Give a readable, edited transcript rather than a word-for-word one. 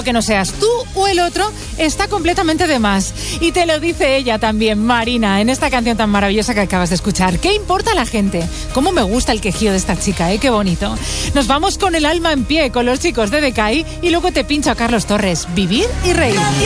lo que no seas tú o el otro está completamente de más. Y te lo dice ella también, Marina, en esta canción tan maravillosa que acabas de escuchar. ¿Qué importa a la gente? ¿Cómo me gusta el quejío de esta chica, qué bonito? Nos vamos con el alma en pie, con los chicos de Decay, y luego te pincho a Carlos Torres. Vivir y reír.